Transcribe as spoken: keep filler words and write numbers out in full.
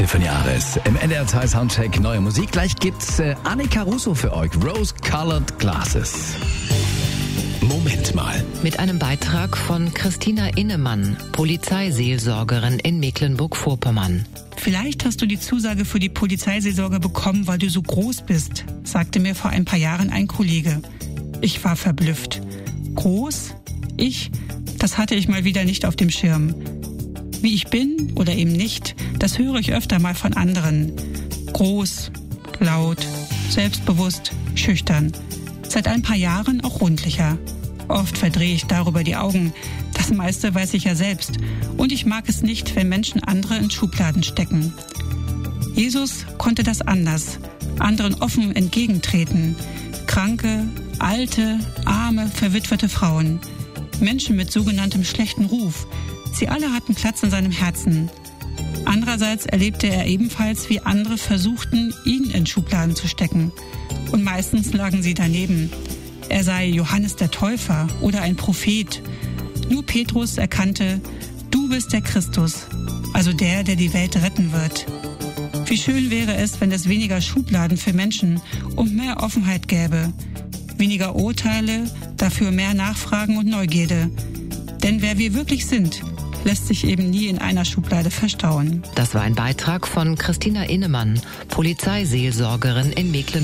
Tiffany Ares im N D R zwei Soundcheck neue Musik. Gleich gibt's äh, Annika Russo für euch. Rose-Colored Glasses. Moment mal. Mit einem Beitrag von Christina Innemann, Polizeiseelsorgerin in Mecklenburg-Vorpommern. Vielleicht hast du die Zusage für die Polizeiseelsorge bekommen, weil du so groß bist, sagte mir vor ein paar Jahren ein Kollege. Ich war verblüfft. Groß? Ich? Das hatte ich mal wieder nicht auf dem Schirm. Wie ich bin oder eben nicht, das höre ich öfter mal von anderen. Groß, laut, selbstbewusst, schüchtern. Seit ein paar Jahren auch rundlicher. Oft verdrehe ich darüber die Augen. Das meiste weiß ich ja selbst. Und ich mag es nicht, wenn Menschen andere in Schubladen stecken. Jesus konnte das anders. Anderen offen entgegentreten. Kranke, alte, arme, verwitwete Frauen. Menschen mit sogenanntem schlechten Ruf. Sie alle hatten Platz in seinem Herzen. Andererseits erlebte er ebenfalls, wie andere versuchten, ihn in Schubladen zu stecken. Und meistens lagen sie daneben. Er sei Johannes der Täufer oder ein Prophet. Nur Petrus erkannte, du bist der Christus, also der, der die Welt retten wird. Wie schön wäre es, wenn es weniger Schubladen für Menschen und mehr Offenheit gäbe. Weniger Urteile, dafür mehr Nachfragen und Neugierde. Denn wer wir wirklich sind, lässt sich eben nie in einer Schublade verstauen. Das war ein Beitrag von Christina Innemann, Polizeiseelsorgerin in Mecklenburg-Vorpommern.